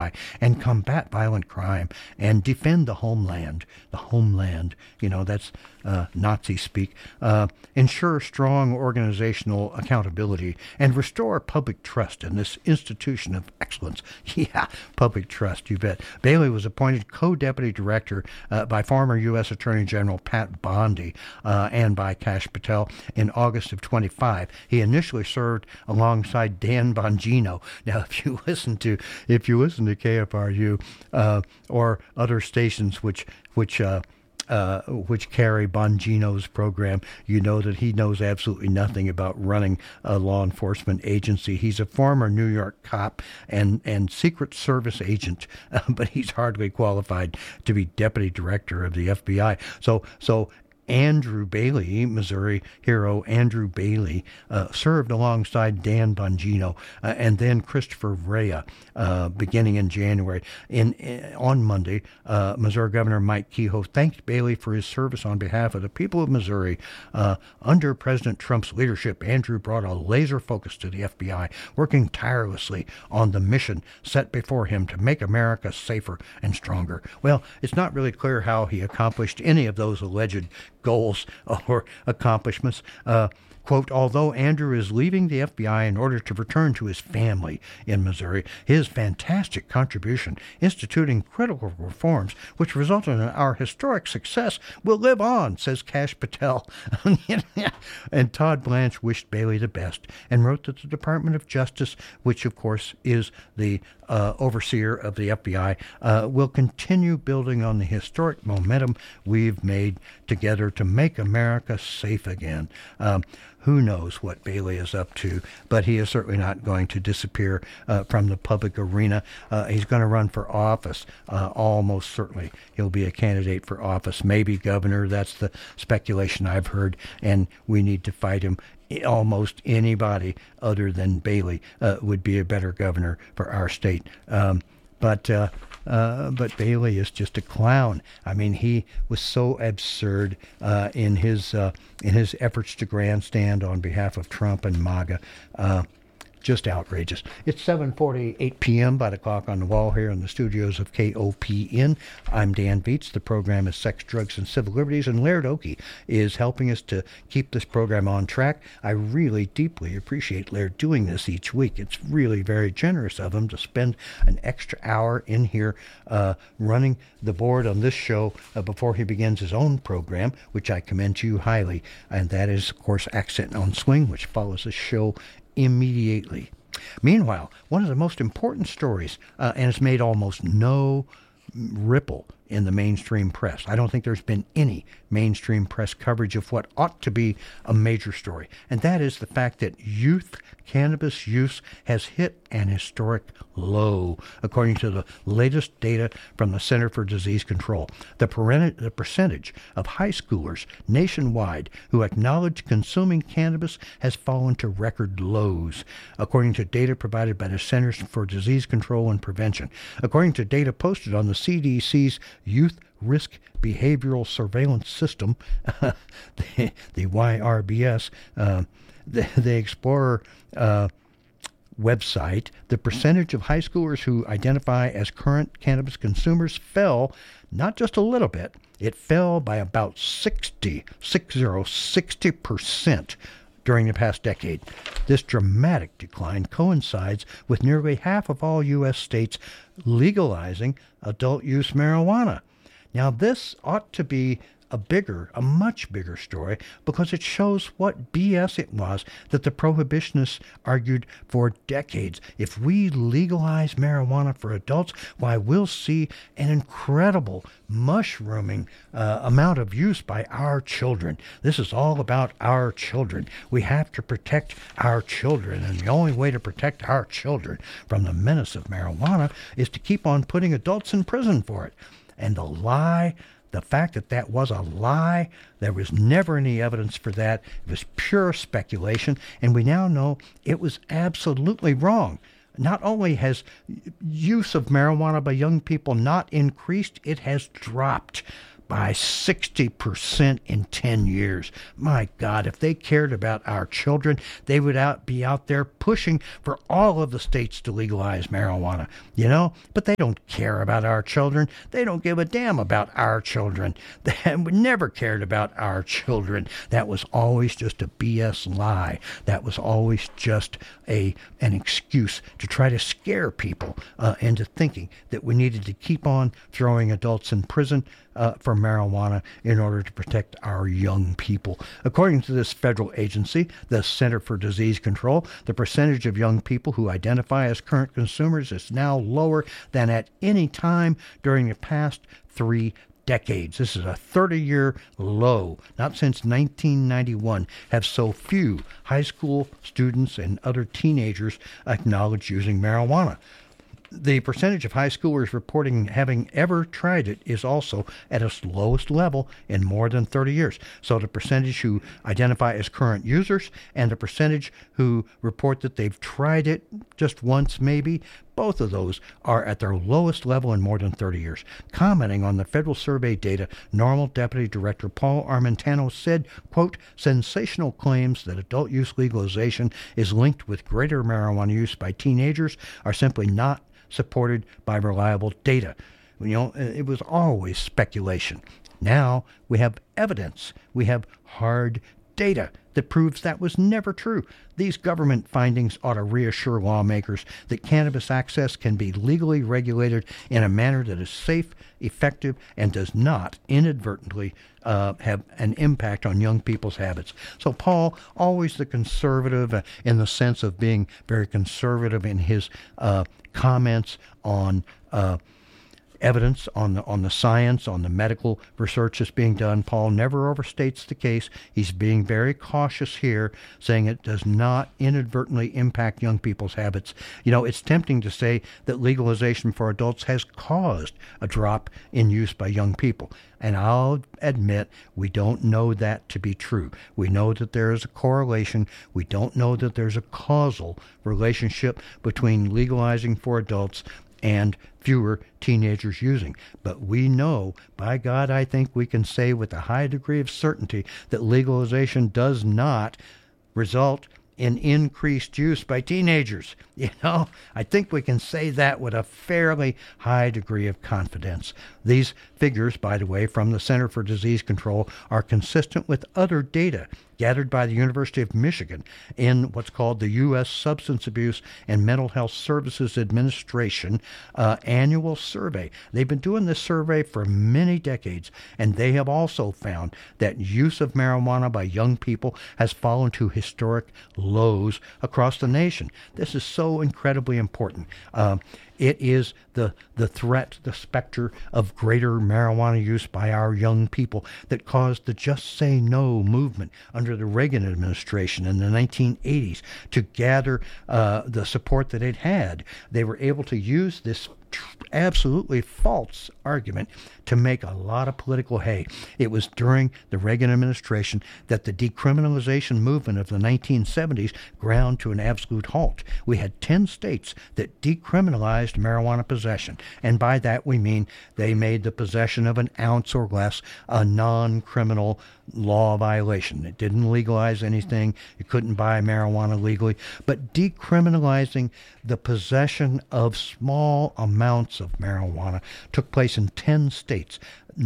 FBI and combat violent crime and defend the homeland. The homeland, that's Nazi speak. Ensure strong organizational accountability and restore public trust in this institution of excellence. Yeah, public trust, you bet. Bailey was appointed co-deputy director by former U.S. Attorney General Pat Bondi and by Kash Patel in August of 25. He initially served alongside Dan Bongino. Now, if you listen to KFRU or other stations which carry Bongino's program, you know that he knows absolutely nothing about running a law enforcement agency. He's a former New York cop and Secret Service agent, but he's hardly qualified to be deputy director of the FBI. So Andrew Bailey, Missouri hero Andrew Bailey, served alongside Dan Bongino and then Christopher Rea beginning in January. On Monday, Missouri Governor Mike Kehoe thanked Bailey for his service on behalf of the people of Missouri. Under President Trump's leadership, Andrew brought a laser focus to the FBI, working tirelessly on the mission set before him to make America safer and stronger. Well, it's not really clear how he accomplished any of those alleged goals or accomplishments. Quote, although Andrew is leaving the FBI in order to return to his family in Missouri, his fantastic contribution instituting critical reforms which resulted in our historic success will live on, says Kash Patel. And Todd Blanche wished Bailey the best and wrote that the Department of Justice, which of course is the overseer of the FBI, will continue building on the historic momentum we've made together to make America safe again. Who knows what Bailey is up to, but he is certainly not going to disappear from the public arena. He's going to run for office. Almost certainly he'll be a candidate for office, maybe governor. That's the speculation I've heard, and we need to fight him. Almost anybody other than Bailey would be a better governor for our state. But Bailey is just a clown. I mean, he was so absurd in his efforts to grandstand on behalf of Trump and MAGA. Just outrageous. It's 7:48 p.m. by the clock on the wall here in the studios of KOPN. I'm Dan Beats. The program is Sex, Drugs, and Civil Liberties, and Laird Oakey is helping us to keep this program on track. I really deeply appreciate Laird doing this each week. It's really very generous of him to spend an extra hour in here running the board on this show before he begins his own program, which I commend to you highly. And that is, of course, Accent on Swing, which follows the show immediately. Meanwhile, one of the most important stories, and it's made almost no ripple in the mainstream press. I don't think there's been any mainstream press coverage of what ought to be a major story, and that is the fact that youth cannabis use has hit an historic low, according to the latest data from the Center for Disease Control. The percentage of high schoolers nationwide who acknowledge consuming cannabis has fallen to record lows, according to data provided by the Centers for Disease Control and Prevention. According to data posted on the CDC's Youth Risk Behavioral Surveillance System, the YRBS, the Explorer website, the percentage of high schoolers who identify as current cannabis consumers fell not just a little bit, it fell by about 60% during the past decade. This dramatic decline coincides with nearly half of all U.S. states legalizing adult use marijuana. Now, this ought to be a much bigger story, because it shows what BS it was that the prohibitionists argued for decades. If we legalize marijuana for adults, why, we'll see an incredible mushrooming amount of use by our children. This is all about our children. We have to protect our children, and the only way to protect our children from the menace of marijuana is to keep on putting adults in prison for it. And the fact that that was a lie, there was never any evidence for that. It was pure speculation, and we now know it was absolutely wrong. Not only has use of marijuana by young people not increased, it has dropped. by 60% in 10 years. My God, if they cared about our children, they would be out there pushing for all of the states to legalize marijuana, But they don't care about our children. They don't give a damn about our children. They never cared about our children. That was always just a BS lie. That was always just an excuse to try to scare people into thinking that we needed to keep on throwing adults in prison for marijuana in order to protect our young people. According to this federal agency, the Center for Disease Control, the percentage of young people who identify as current consumers is now lower than at any time during the past 3 decades. This is a 30-year low. Not since 1991 have so few high school students and other teenagers acknowledged using marijuana. The percentage of high schoolers reporting having ever tried it is also at its lowest level in more than 30 years. So the percentage who identify as current users and the percentage who report that they've tried it just once maybe, both of those are at their lowest level in more than 30 years. Commenting on the federal survey data, NORML Deputy Director Paul Armentano said, quote, sensational claims that adult use legalization is linked with greater marijuana use by teenagers are simply not supported by reliable data. It was always speculation. Now we have evidence. We have hard data that proves that was never true. These government findings ought to reassure lawmakers that cannabis access can be legally regulated in a manner that is safe, effective, and does not inadvertently have an impact on young people's habits. So Paul, always the conservative in the sense of being very conservative in his comments on evidence, on the science, on the medical research that's being done. Paul never overstates the case. He's being very cautious here, saying it does not inadvertently impact young people's habits. It's tempting to say that legalization for adults has caused a drop in use by young people. And I'll admit, we don't know that to be true. We know that there is a correlation. We don't know that there's a causal relationship between legalizing for adults and fewer teenagers using. But we know, by God, I think we can say with a high degree of certainty that legalization does not result in increased use by teenagers. I think we can say that with a fairly high degree of confidence. These figures, by the way, from the Center for Disease Control are consistent with other data gathered by the University of Michigan in what's called the U.S. Substance Abuse and Mental Health Services Administration annual survey. They've been doing this survey for many decades, and they have also found that use of marijuana by young people has fallen to historic lows across the nation. This is so incredibly important. It is the threat, the specter of greater marijuana use by our young people that caused the Just Say No movement under the Reagan administration in the 1980s to gather the support that it had. They were able to use this absolutely false argument to make a lot of political hay. It was during the Reagan administration that the decriminalization movement of the 1970s ground to an absolute halt. We had 10 states that decriminalized marijuana possession, and by that we mean they made the possession of an ounce or less a non-criminal law violation. It didn't legalize anything. You couldn't buy marijuana legally, but decriminalizing the possession of small amounts of marijuana took place in 10 states.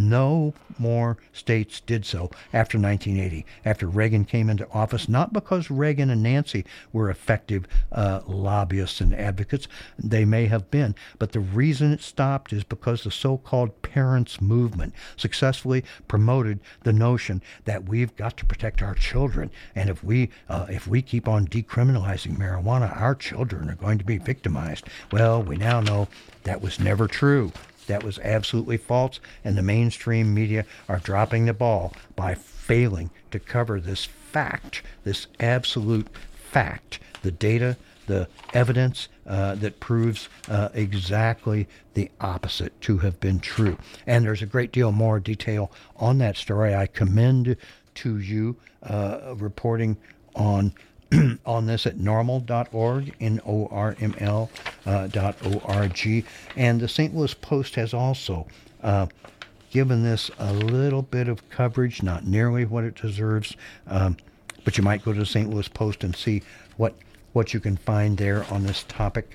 No more states did so after 1980, after Reagan came into office, not because Reagan and Nancy were effective lobbyists and advocates. They may have been, but the reason it stopped is because the so-called parents' movement successfully promoted the notion that we've got to protect our children, and if we keep on decriminalizing marijuana, our children are going to be victimized. Well, we now know that was never true. That was absolutely false, and the mainstream media are dropping the ball by failing to cover this fact, this absolute fact, the data, the evidence that proves exactly the opposite to have been true. And there's a great deal more detail on that story. I commend to you reporting on this at norml.org, NORML.org. And the St. Louis Post has also given this a little bit of coverage, not nearly what it deserves. But you might go to the St. Louis Post and see what you can find there on this topic.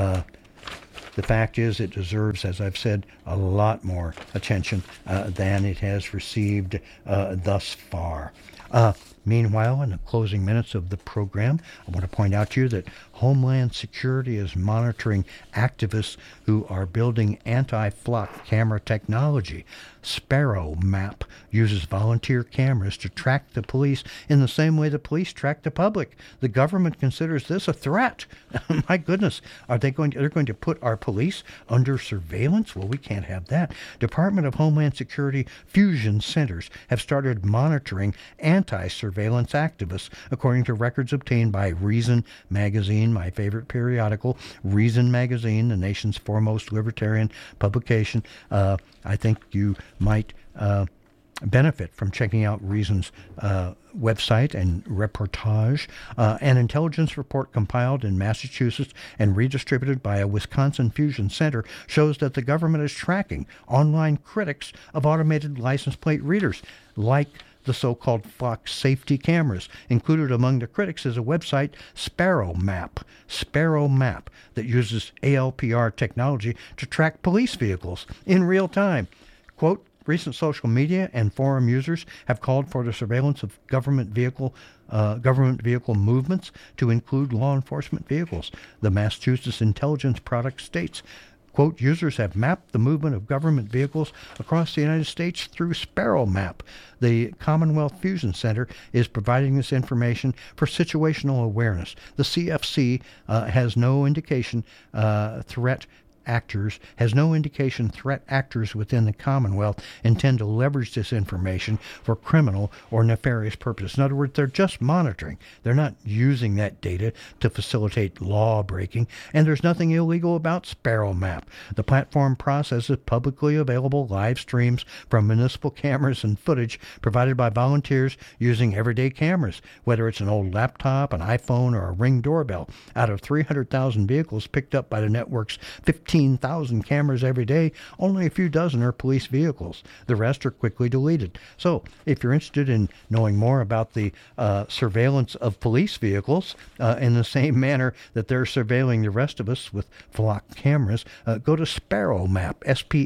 The fact is, it deserves, as I've said, a lot more attention than it has received thus far. Meanwhile, in the closing minutes of the program, I want to point out to you that Homeland Security is monitoring activists who are building anti-flock camera technology. Sparrow Map uses volunteer cameras to track the police in the same way the police track the public. The government considers this a threat. My goodness, they're going to put our police under surveillance? Well, we can't have that. Department of Homeland Security fusion centers have started monitoring anti-surveillance activists, according to records obtained by Reason Magazine, my favorite periodical. Reason Magazine, the nation's foremost libertarian publication. I think you might benefit from checking out Reason's website and reportage. An intelligence report compiled in Massachusetts and redistributed by a Wisconsin fusion center shows that the government is tracking online critics of automated license plate readers, like the so-called flock safety cameras. Included among the critics is a website, Sparrow Map, that uses ALPR technology to track police vehicles in real time. Quote, recent social media and forum users have called for the surveillance of government vehicle movements to include law enforcement vehicles. The Massachusetts Intelligence Product states, quote, users have mapped the movement of government vehicles across the United States through Sparrow Map. The Commonwealth Fusion Center is providing this information for situational awareness. The CFC has no indication threat actors within the Commonwealth intend to leverage this information for criminal or nefarious purposes. In other words, they're just monitoring. They're not using that data to facilitate law breaking, and there's nothing illegal about Sparrow Map. The platform processes publicly available live streams from municipal cameras and footage provided by volunteers using everyday cameras, whether it's an old laptop, an iPhone, or a Ring doorbell. Out of 300,000 vehicles picked up by the network's 15,000 cameras every day, only a few dozen are police vehicles. The rest are quickly deleted. So, if you're interested in knowing more about the surveillance of police vehicles in the same manner that they're surveilling the rest of us with flock cameras, go to Sparrow Map,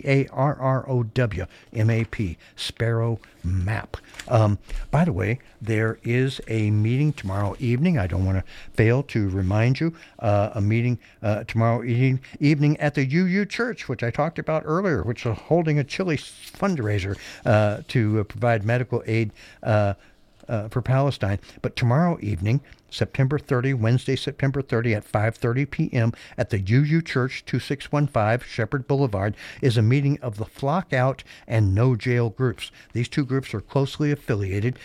SPARROW-MAP, Sparrow Map. By the way, there is a meeting tomorrow evening. I don't want to fail to remind you, a meeting tomorrow evening at the UU Church, which I talked about earlier, which is holding a chili fundraiser to provide medical aid for Palestine. But tomorrow evening, Wednesday, September 30 at 5:30 p.m. at the UU Church, 2615 Shepherd Boulevard, is a meeting of the Flock Out and No Jail groups. These two groups are closely affiliated.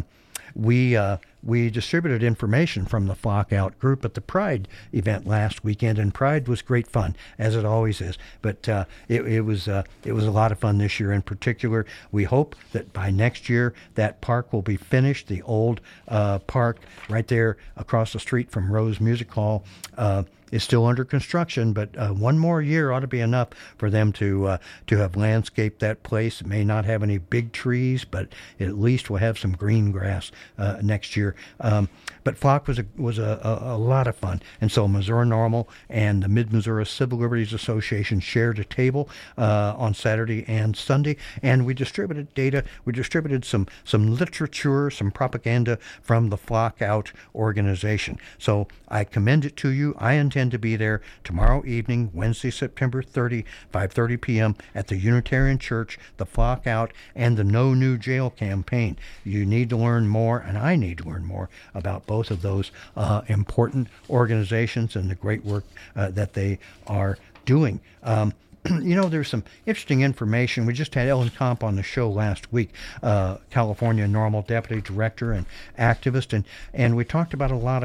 We distributed information from the Flock Out group at the Pride event last weekend, and Pride was great fun, as it always is. But it was a lot of fun this year. In particular, we hope that by next year that park will be finished. The old park right there across the street from Rose Music Hall is still under construction, but one more year ought to be enough for them to have landscaped that place. It may not have any big trees, but at least we'll have some green grass next year. But Flock was a lot of fun, and so Missouri Normal and the Mid-Missouri Civil Liberties Association shared a table on Saturday and Sunday, and we distributed data. We distributed some literature, some propaganda from the Flock Out organization. So I commend it to you. I intend to be there tomorrow evening, Wednesday, September 30, 5:30 p.m. at the Unitarian Church, the Flock Out, and the No New Jail campaign. You need to learn more, and I need to learn more about both of those important organizations and the great work that they are doing. There's some interesting information. We just had Ellen Komp on the show last week, California Normal Deputy Director and activist, and we talked about a lot of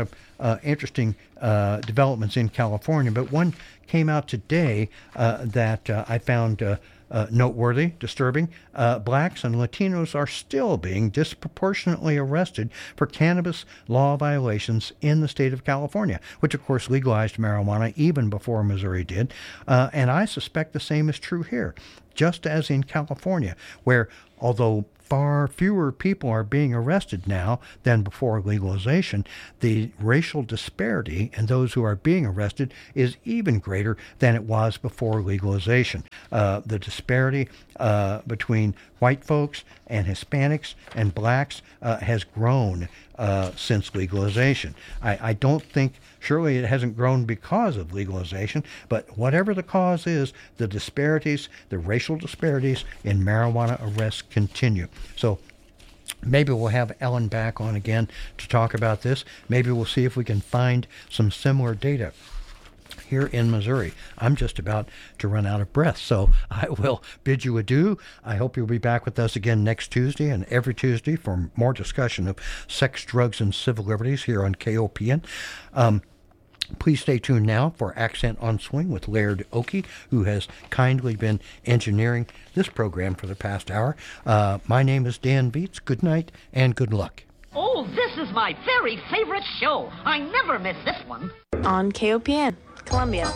interesting developments in California, but one came out today that I found noteworthy, disturbing. Blacks and Latinos are still being disproportionately arrested for cannabis law violations in the state of California, which of course legalized marijuana even before Missouri did. And I suspect the same is true here, just as in California, where although far fewer people are being arrested now than before legalization, the racial disparity in those who are being arrested is even greater than it was before legalization. The disparity between white folks and Hispanics and blacks has grown since legalization. I don't think, surely it hasn't grown because of legalization, but whatever the cause is, the disparities, the racial disparities in marijuana arrests continue. So maybe we'll have Ellen back on again to talk about this. Maybe we'll see if we can find some similar data here in Missouri. I'm just about to run out of breath, so I will bid you adieu. I hope you'll be back with us again next Tuesday and every Tuesday for more discussion of sex, drugs, and civil liberties here on KOPN. Please stay tuned now for Accent on Swing with Laird Oakey, who has kindly been engineering this program for the past hour. My name is Dan Beats. Good night and good luck. Oh, this is my very favorite show. I never miss this one. On KOPN, Columbia.